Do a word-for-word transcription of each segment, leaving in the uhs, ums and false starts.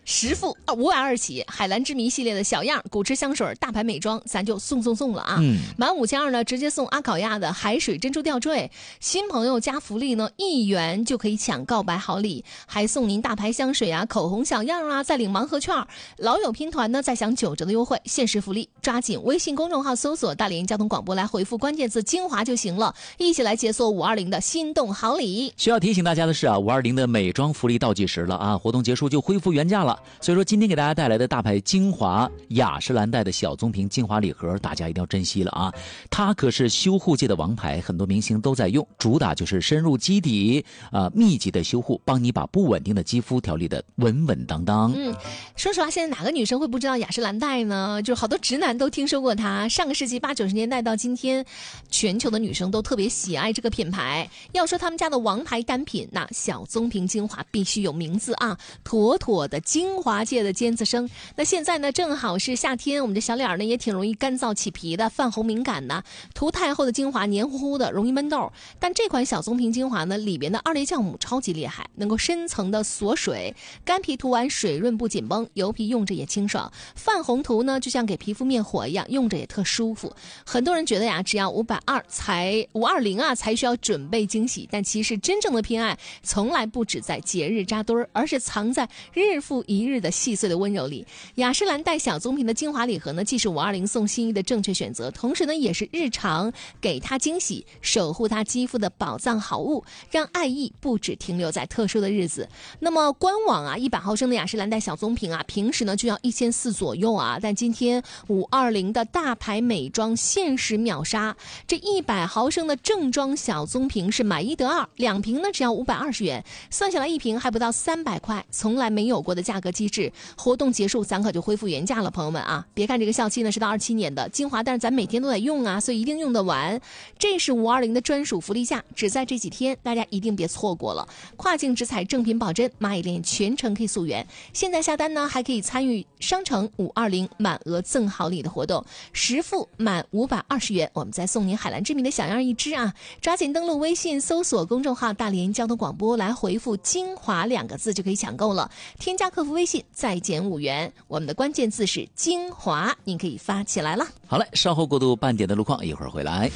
实付五百二十起，海蓝之谜系列的小样古驰香水大牌美妆咱就送送送了啊！嗯，满五千二呢，直接送阿考亚的海水珍珠吊坠，新朋友加福利呢，一元就可以抢告白好礼，还送您大牌香水啊、口红小样啊，再领盲盒券。老友拼团呢，再享九折的优惠，限时福利，抓紧微信公众号搜索大连交通广播来回复关键字精华就行了，一起来解锁五二零的心动好礼。 需要提醒大家的是啊，五二零的美妆福利倒计时了啊，活动结束就恢复原价了。所以说今天给大家带来的大牌精华雅诗兰黛的小棕瓶精华礼盒，大家一定要珍惜了啊！它可是修护界的王牌，很多明星都在用，主打就是深入肌底啊、呃，密集的修护，帮你把不稳定的肌肤调理的稳稳当当。 嗯，说实话，现在哪个女生会不知道雅诗兰黛呢？就是好多直男都听说过它。上个世纪八九十年代到今天，全球的女生都特别喜爱这个品牌。要说他们家的王牌单品，那小棕瓶精华必须有名字啊，妥妥的精华界的尖子生。那现在呢，正好是夏天，我们的小脸呢也挺容易干燥起皮的，泛红敏感的，涂太厚的精华黏糊糊的，容易闷痘。但这款小棕瓶精华呢，里边的二类酵母超级厉害，能够深层的锁水，干皮涂完水润不紧绷，油皮用着也清爽，泛红涂呢就像给皮肤灭火一样，用着也特舒服。很多人觉得呀，只要五百二才五二零啊才需要准备惊喜，但其实真正的偏爱从来不止在节日扎堆儿，而是藏在日复一日的细碎的温柔里。雅诗兰黛小棕瓶的精华礼盒呢，既是五二零送心意的正确选择，同时呢也是日常给她惊喜、守护她肌肤的宝藏好物，让爱意不只停留在特殊的日子。那么官网啊，一百毫升的雅诗兰黛小棕瓶啊，平时呢就要一千四左右啊，但今天五二零的大牌美妆限时秒杀，这一百毫升的正装小棕瓶是买一得二，两瓶呢只要五百二十元，算下来一瓶还不到三百块，从来没有过的价格机制。活动结束咱可就恢复原价了，朋友们啊！别看这个效期呢是到二七年的精华，但是咱每天都得用啊，所以一定用得完。这是五二零的专属福利价，只在这几天，大家一定别错过了。跨境直采正品保真，蚂蚁链全程可以溯源。现在下单呢，还可以参与商城五二零满额赠好礼的活动，实付满五百二十元，我们再送您海蓝之谜的小样一支啊！抓紧登录微信搜索公众号大连交通广播，来回复精华两个字就可以抢购了。添加客服微信再减五元，我们的关键字是精华，您可以发起来了。 好嘞，稍后过渡半点的路况，一会儿回来。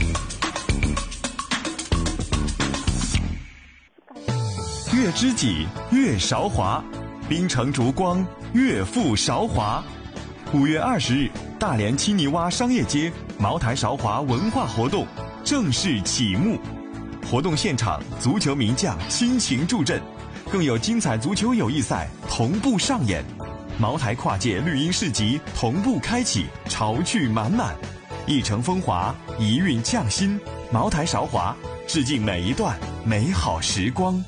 越知己越韶华，槟城烛光越富韶华。五月二十日，大连七泥洼商业街茅台韶华文化活动正式启幕。活动现场，足球名将倾情助阵，更有精彩足球友谊赛同步上演。茅台跨界绿茵市集同步开启，潮趣满满，一城风华，一韵匠心。茅台韶华，致敬每一段美好时光。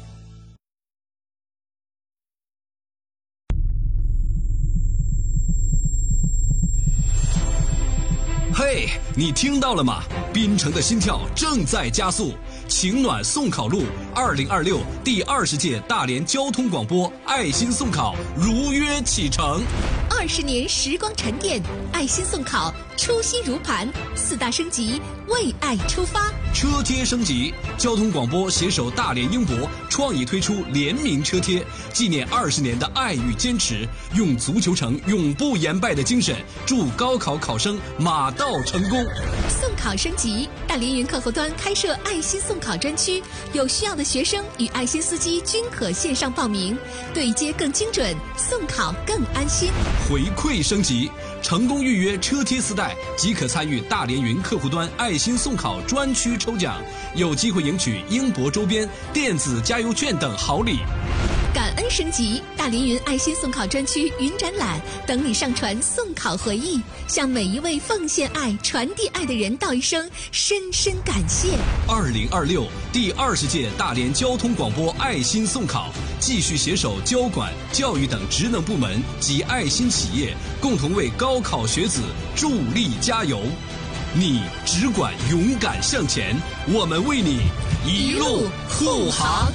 嘿， hey, 你听到了吗？槟城的心跳正在加速，晴暖送考路二零二六第二十届大连交通广播爱心送考如约启程。 二十年时光沉淀，爱心送考初心如磐，四大升级，为爱出发。 车贴升级，交通广播携手大连英博创意推出联名车贴，纪念二十年的爱与坚持，用足球城永不言败的精神，祝高考考生马到成功。 送考升级，大连云客户端开设爱心送考专区，有需要的学生与爱心司机均可线上报名，对接更精准，送考更安心。 回馈升级，成功预约车贴四袋即可参与大连云客户端爱心送考专区抽奖，有机会赢取英博周边、电子加油券等好礼。 感恩升级，大连云爱心送考专区云展览等你上传送考回忆，向每一位奉献爱、传递爱的人道一声深深感谢。 二零二六第二十届大连交通广播爱心送考，继续携手交管、教育等职能部门及爱心企业，共同为高考学子助力加油。你只管勇敢向前，我们为你一路护航。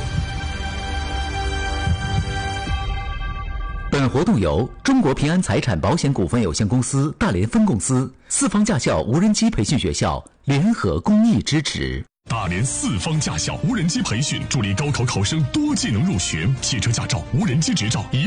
本活动由中国平安财产保险股份有限公司大连分公司、四方驾校无人机培训学校联合公益支持。 大连四方驾校无人机培训助力高考考生多技能入学，汽车驾照、无人机执照一